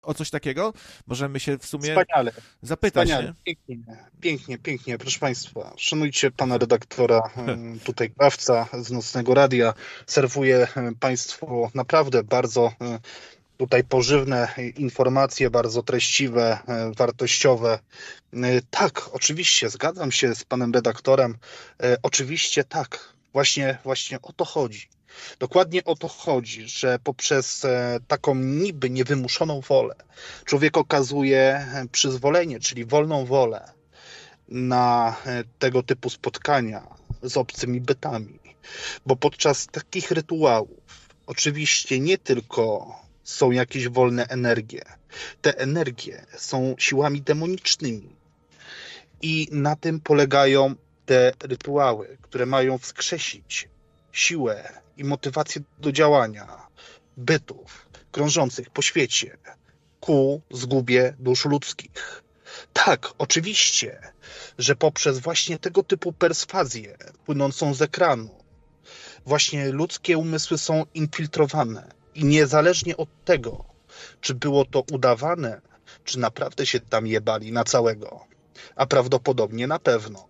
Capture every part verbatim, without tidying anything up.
o coś takiego? Możemy się w sumie Wspaniale, zapytać, wspaniale, nie? pięknie, pięknie, pięknie, proszę Państwa. Szanujcie pana redaktora, em, tutaj Krawca z Nocnego Radia. Serwuję em, Państwu naprawdę bardzo em, tutaj pożywne informacje, bardzo treściwe, em, wartościowe. E, Tak, oczywiście, zgadzam się z panem redaktorem. E, Oczywiście tak, właśnie, właśnie o to chodzi. Dokładnie o to chodzi, że poprzez e, taką niby niewymuszoną wolę człowiek okazuje e, przyzwolenie, czyli wolną wolę na e, tego typu spotkania z obcymi bytami. Bo podczas takich rytuałów oczywiście nie tylko są jakieś wolne energie. Te energie są siłami demonicznymi. I na tym polegają te rytuały, które mają wskrzesić siłę i motywację do działania bytów krążących po świecie ku zgubie dusz ludzkich. Tak, oczywiście, że poprzez właśnie tego typu perswazję płynącą z ekranu, właśnie ludzkie umysły są infiltrowane i niezależnie od tego, czy było to udawane, czy naprawdę się tam jebali na całego, a prawdopodobnie na pewno,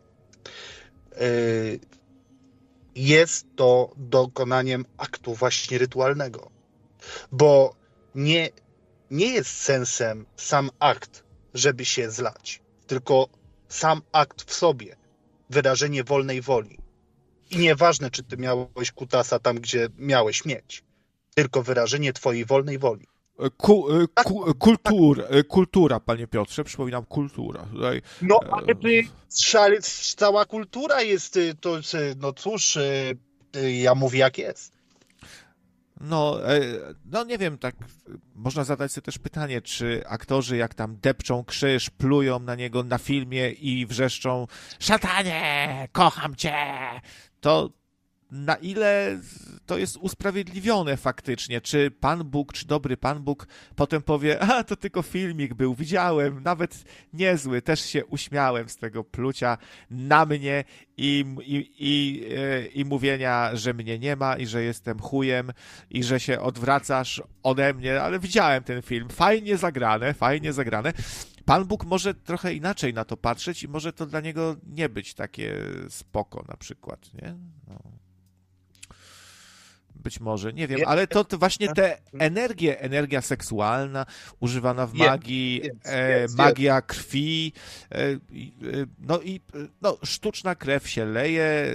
yy, jest to dokonaniem aktu właśnie rytualnego, bo nie, nie jest sensem sam akt, żeby się zlać, tylko sam akt w sobie, wyrażenie wolnej woli. I nieważne, czy ty miałeś kutasa tam, gdzie miałeś mieć, tylko wyrażenie twojej wolnej woli. Ku, Tak, ku, tak. kultur, kultura, panie Piotrze, przypominam, kultura. Tutaj, No, e, ale ty, szale, cała kultura jest, y, to, y, no cóż, y, y, ja mówię jak jest. no, e, no nie wiem, tak można zadać sobie też pytanie, czy aktorzy jak tam depczą krzyż, plują na niego na filmie i wrzeszczą szatanie, kocham cię, to na ile to jest usprawiedliwione faktycznie, czy Pan Bóg, czy dobry Pan Bóg potem powie, a to tylko filmik był, widziałem, nawet niezły, też się uśmiałem z tego plucia na mnie i, i, i, e, i mówienia, że mnie nie ma i że jestem chujem i że się odwracasz ode mnie, ale widziałem ten film, fajnie zagrane, fajnie zagrane. Pan Bóg może trochę inaczej na to patrzeć i może to dla niego nie być takie spoko na przykład, nie? No. Być może, nie wiem, Jest, ale to, to właśnie jest, te energie, energia seksualna używana w jest, magii, jest, e, jest, jest. magia krwi, e, i, e, no i e, no, sztuczna krew się leje, e,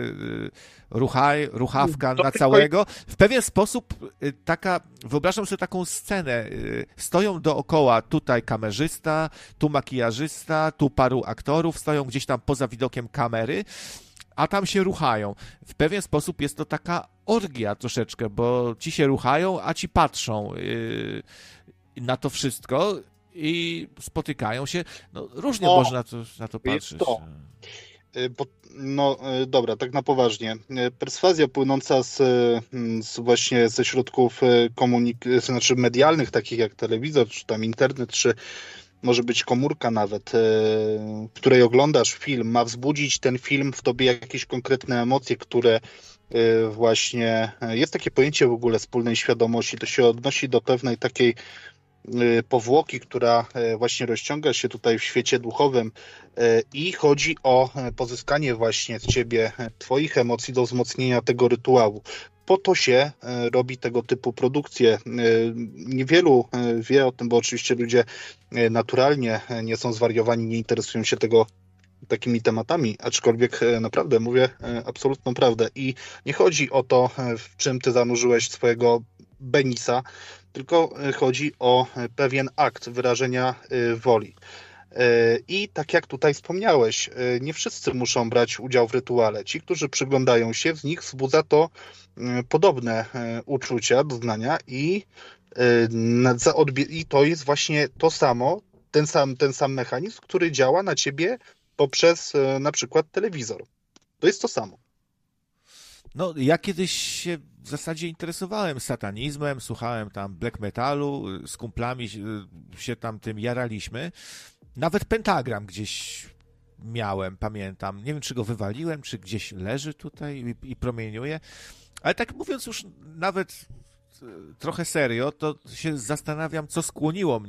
ruchaj, ruchawka To na tylko jest całego. W pewien sposób e, taka, wyobrażam sobie taką scenę, e, stoją dookoła tutaj kamerzysta, tu makijażysta, tu paru aktorów, stoją gdzieś tam poza widokiem kamery, a tam się ruchają. W pewien sposób jest to taka orgia troszeczkę, bo ci się ruchają, a ci patrzą yy, na to wszystko i spotykają się. No, różnie to, można to, na to jest patrzeć. to. Y, Bo, no y, dobra, tak na poważnie. Y, Perswazja płynąca z, y, z właśnie ze środków y, komunik- y, znaczy medialnych, takich jak telewizor, czy tam internet, czy może być komórka nawet, y, w której oglądasz film, ma wzbudzić ten film w tobie jakieś konkretne emocje, które y, właśnie y, jest takie pojęcie w ogóle wspólnej świadomości. To się odnosi do pewnej takiej y, powłoki, która y, właśnie rozciąga się tutaj w świecie duchowym y, i chodzi o y, pozyskanie właśnie z ciebie y, twoich emocji do wzmocnienia tego rytuału. Po to się y, robi tego typu produkcje. Y, Niewielu y, wie o tym, bo oczywiście ludzie y, naturalnie y, nie są zwariowani, nie interesują się tego takimi tematami, aczkolwiek y, naprawdę mówię y, absolutną prawdę. I nie chodzi o to, y, w czym ty zanurzyłeś swojego Benisa, tylko y, chodzi o y, pewien akt wyrażenia y, woli. Y, I tak jak tutaj wspomniałeś, y, nie wszyscy muszą brać udział w rytuale. Ci, którzy przyglądają się, w nich wzbudza to y, podobne y, uczucia, doznania i, y, na- za odbie- i to jest właśnie to samo, ten sam, ten sam mechanizm, który działa na ciebie poprzez y, na przykład telewizor. To jest to samo. No, ja kiedyś się w zasadzie interesowałem satanizmem, słuchałem tam black metalu, z kumplami się tam tym jaraliśmy. Nawet pentagram gdzieś miałem, pamiętam. Nie wiem, czy go wywaliłem, czy gdzieś leży tutaj i, i promieniuje. Ale tak mówiąc już nawet trochę serio, to się zastanawiam, co skłoniło mnie